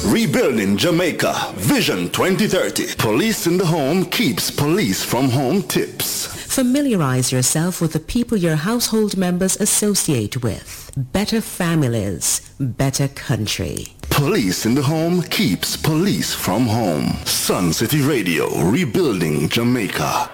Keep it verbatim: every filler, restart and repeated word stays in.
Rebuilding Jamaica. Vision twenty thirty. Police in the home keeps police from home tips. Familiarize yourself with the people your household members associate with. Better families, better country. Police in the home keeps police from home. Sun City Radio, rebuilding Jamaica.